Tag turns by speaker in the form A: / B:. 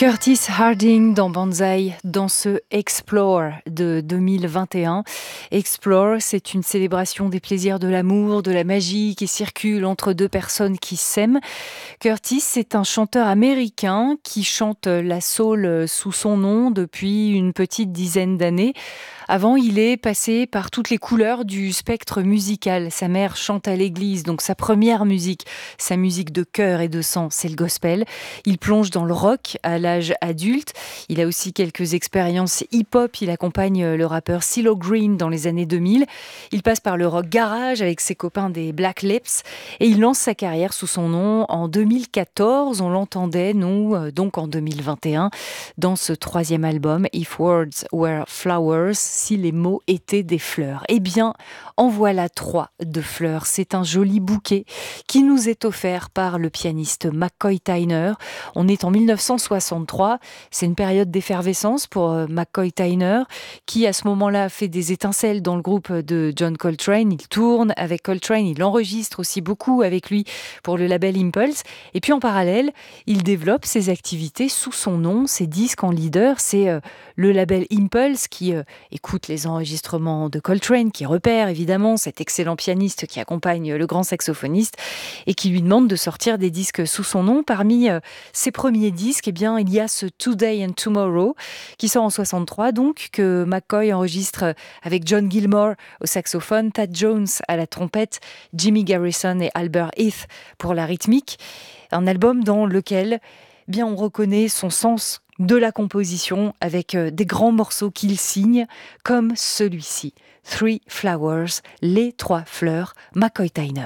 A: Curtis Harding dans Banzai, dans ce Explore de 2021. Explore, c'est une célébration des plaisirs de l'amour, de la magie qui circule entre deux personnes qui s'aiment. Curtis, c'est un chanteur américain qui chante la soul sous son nom depuis une petite dizaine d'années. Avant, il est passé par toutes les couleurs du spectre musical. Sa mère chante à l'église, donc sa première musique, sa musique de cœur et de sang, c'est le gospel. Il plonge dans le rock à l'âge adulte. Il a aussi quelques expériences hip-hop. Il accompagne le rappeur CeeLo Green dans les années 2000. Il passe par le rock garage avec ses copains des Black Lips et il lance sa carrière sous son nom en 2014. On l'entendait, nous, donc en 2021, dans ce troisième album, If Words Were Flowers, si les mots étaient des fleurs. Eh bien, en voilà 3 de fleurs. C'est un joli bouquet qui nous est offert par le pianiste McCoy Tyner. On est en 1963. C'est une période d'effervescence pour McCoy Tyner, qui à ce moment-là fait des étincelles dans le groupe de John Coltrane. Il tourne avec Coltrane, il enregistre aussi beaucoup avec lui pour le label Impulse. Et puis en parallèle, il développe ses activités sous son nom, ses disques en leader. C'est le label Impulse qui écoute les enregistrements de Coltrane, qui repère évidemment cet excellent pianiste qui accompagne le grand saxophoniste et qui lui demande de sortir des disques sous son nom. Parmi ses premiers disques, eh bien, il y a ce Today and Tomorrow qui sort en 63, donc que McCoy enregistre avec John Gilmore au saxophone, Thad Jones à la trompette, Jimmy Garrison et Albert Heath pour la rythmique. Un album dans lequel bien on reconnaît son sens de la composition avec des grands morceaux qu'il signe comme celui-ci, Three Flowers, les 3 fleurs, McCoy Tyner.